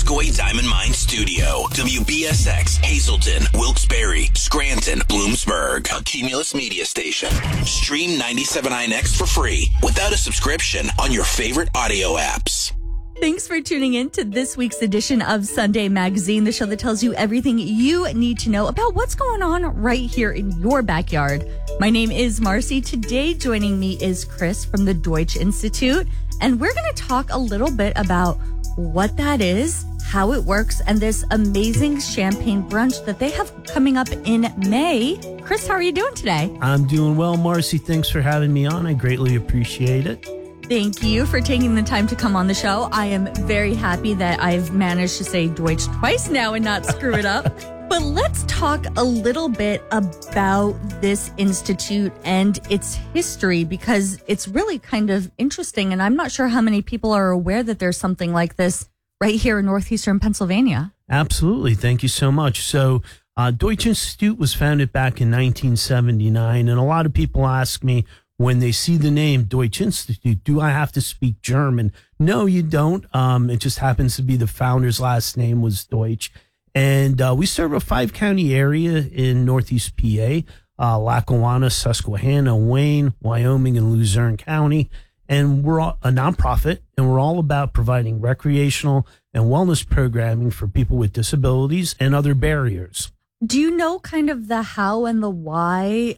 Iroquois Diamond Mine Studio. WBSX, Hazleton, Wilkes-Barre, Scranton, Bloomsburg. A Cumulus Media station. Stream 97.9X for free without a subscription on your favorite audio apps. Thanks for tuning in to this week's edition of Sunday Magazine, the show that tells you everything you need to know about what's going on right here in your backyard. My name is Marcy. Today joining me is Chris from the Deutsch Institute, and we're going to talk a little bit about what that is, how it works, and this amazing champagne brunch that they have coming up in May. Chris, how are you doing today? I'm doing well, Marcy. Thanks for having me on. I greatly appreciate it. Thank you for taking the time to come on the show. I am very happy that I've managed to say Deutsch twice now and not screw it up. But let's talk a little bit about this institute and its history, because it's really kind of interesting. And I'm not sure how many people are aware that there's something like this right here in northeastern Pennsylvania. Absolutely. Thank you so much. So Deutsch Institute was founded back in 1979. And a lot of people ask me, when they see the name Deutsch Institute, do I have to speak German? No, you don't. It just happens to be the founder's last name was Deutsch. And we serve a 5-county area in Northeast PA, Lackawanna, Susquehanna, Wayne, Wyoming, and Luzerne County. And we're a nonprofit, and we're all about providing recreational and wellness programming for people with disabilities and other barriers. Do you know kind of the how and the why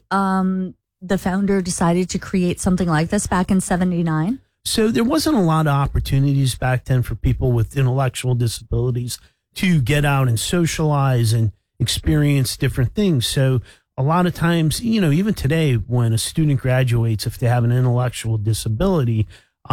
the founder decided to create something like this back in 79? So there wasn't a lot of opportunities back then for people with intellectual disabilities to get out and socialize and experience different things. So a lot of times, you know, even today, when a student graduates, if they have an intellectual disability,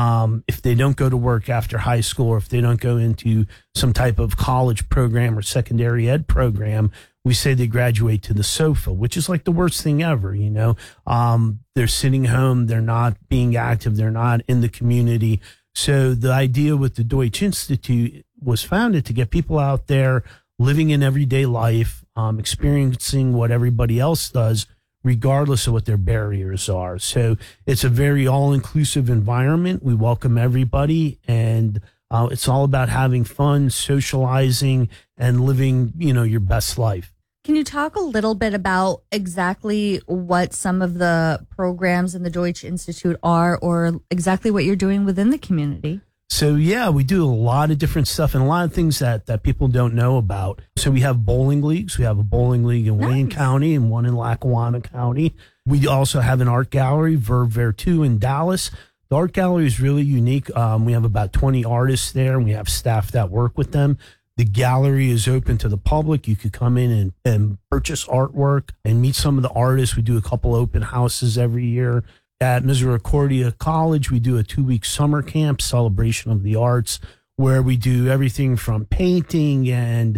if they don't go to work after high school, or if they don't go into some type of college program or secondary ed program, we say they graduate to the sofa, which is like the worst thing ever, you know. They're sitting home, they're not being active, they're not in the community. So the idea with the Deutsch Institute was founded to get people out there living in everyday life, experiencing what everybody else does, regardless of what their barriers are. So it's a very all-inclusive environment. We welcome everybody, and it's all about having fun, socializing, and living, you know, your best life. Can you talk a little bit about exactly what some of the programs in the Deutsch Institute are, or exactly what you're doing within the community? So, yeah, we do a lot of different stuff and a lot of things that people don't know about. So we have bowling leagues. We have a bowling league in Wayne County and one in Lackawanna County. We also have an art gallery, Verve Vertu in Dallas. The art gallery is really unique. We have about 20 artists there, and we have staff that work with them. The gallery is open to the public. You could come in and purchase artwork and meet some of the artists. We do a couple open houses every year. At Misericordia College, we do a 2-week summer camp, celebration of the arts, where we do everything from painting and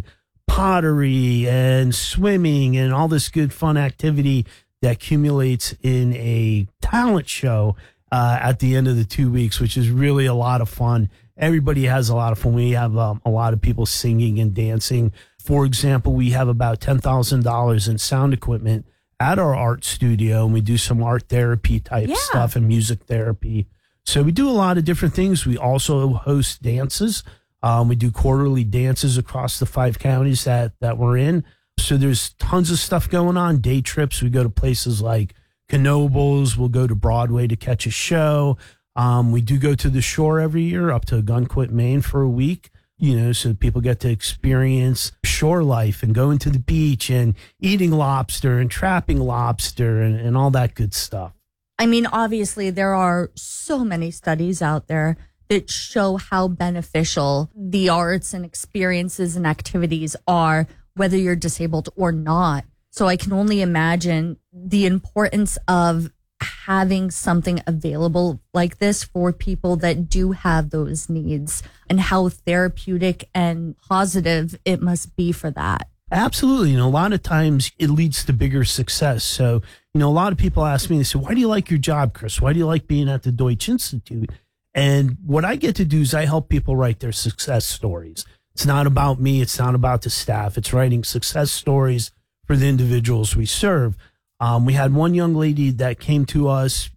pottery and swimming and all this good fun activity that accumulates in a talent show at the end of the 2 weeks, which is really a lot of fun. Everybody has a lot of fun. We have a lot of people singing and dancing. For example, we have about $10,000 in sound equipment at our art studio, and we do some art therapy type stuff and music therapy. So we do a lot of different things. We also host dances. We do quarterly dances across the 5 counties that we're in. So there's tons of stuff going on. Day trips. We go to places like Knoebels. We'll go to Broadway to catch a show. We do go to the shore every year up to Gunquit, Maine for a week, you know, so people get to experience shore life and going to the beach and eating lobster and trapping lobster and all that good stuff. I mean, obviously, there are so many studies out there that show how beneficial the arts and experiences and activities are, whether you're disabled or not. So I can only imagine the importance of having something available like this for people that do have those needs, and how therapeutic and positive it must be for that. Absolutely. You know, a lot of times it leads to bigger success. So, you know, a lot of people ask me, they say, why do you like your job, Chris? Why do you like being at the Deutsch Institute? And what I get to do is I help people write their success stories. It's not about me. It's not about the staff. It's writing success stories for the individuals we serve. We had one young lady that came to us